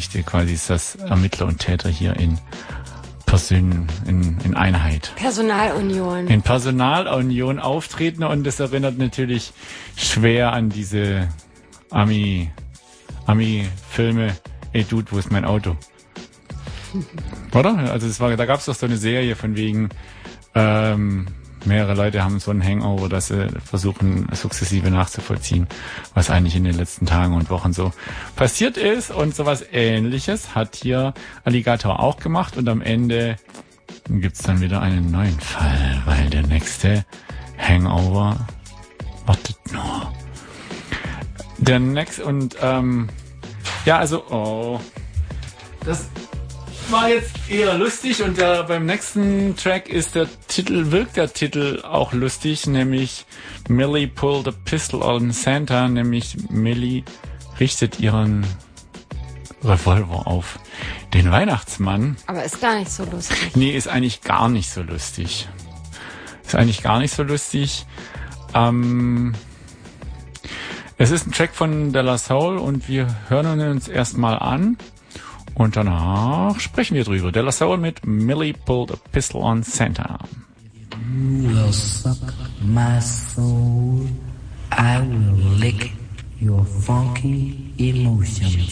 Geschichte. Quasi ist das Ermittler und Täter hier in Einheit. Personalunion. In Personalunion auftreten, und das erinnert natürlich schwer an diese Ami-Filme. Ey Dude, wo ist mein Auto? Oder? Also da gab es doch so eine Serie von wegen, mehrere Leute haben so einen Hangover, dass sie versuchen, sukzessive nachzuvollziehen, was eigentlich in den letzten Tagen und Wochen so passiert ist. Und sowas Ähnliches hat hier Alligator auch gemacht. Und am Ende gibt's dann wieder einen neuen Fall, weil der nächste Hangover wartet nur. Der nächste und das war jetzt eher lustig, und beim nächsten Track wirkt der Titel auch lustig, nämlich Millie pulled a pistol on Santa, nämlich Millie richtet ihren Revolver auf den Weihnachtsmann. Aber ist gar nicht so lustig. Nee, ist eigentlich gar nicht so lustig. Es ist ein Track von De La Soul, und wir hören uns erstmal an. Und danach sprechen wir drüber. De La Soul mit Millie pulled a pistol on Santa. You will suck my soul. I will lick your funky emotions.